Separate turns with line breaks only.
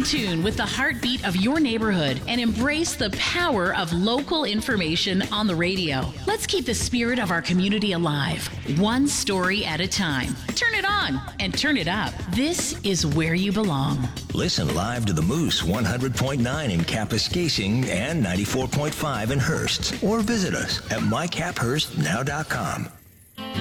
in tune with the heartbeat of your neighborhood and embrace the power of local information on the radio. Let's keep the spirit of our community alive, one story at a time. Turn it on and turn it up. This is where you belong.
Listen live to the Moose 100.9 in Kapuskasing and 94.5 in Hearst. Or visit us at mycaphurstnow.com.